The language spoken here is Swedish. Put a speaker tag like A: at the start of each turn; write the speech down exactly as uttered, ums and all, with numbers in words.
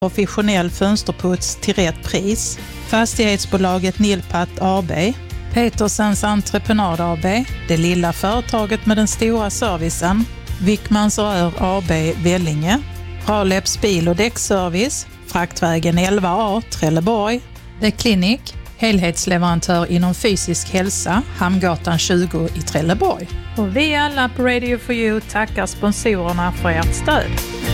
A: Professionell fönsterputs till rätt pris. Fastighetsbolaget Nilpat A B. Petersens Entreprenad A B. Det lilla företaget med den stora servicen. Wickmans Rör A B Vellinge. Raleps bil- och däckservice. Fraktvägen elva A Trelleborg. The Clinic. Helhetsleverantör inom fysisk hälsa. Hamngatan tjugo i Trelleborg. Och vi alla på Radio for You tackar sponsorerna för ert stöd.